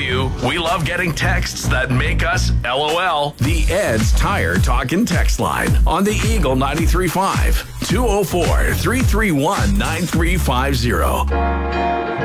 you, we love getting texts that make us LOL. The Ed's Tire Talkin' text line on the Eagle 93.5, 204-331-9350.